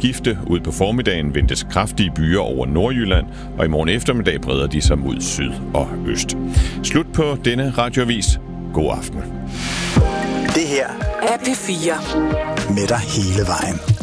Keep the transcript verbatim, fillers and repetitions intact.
skifte. Ud på formiddagen ventes kraftige byer over Nordjylland, og i morgen eftermiddag breder de sig mod syd og øst. Slut på denne radioavis. God aften. Det her er P fire. Med dig hele vejen.